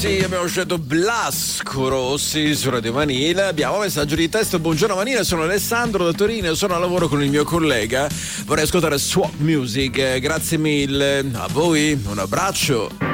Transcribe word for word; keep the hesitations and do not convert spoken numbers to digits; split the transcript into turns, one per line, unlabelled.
Sì, abbiamo scelto Blasco Rossi su Radio Manila. Abbiamo un messaggio di testo. Buongiorno Manila, sono Alessandro da Torino, sono a lavoro con il mio collega. Vorrei ascoltare Swap Music. Grazie mille. A voi, un abbraccio.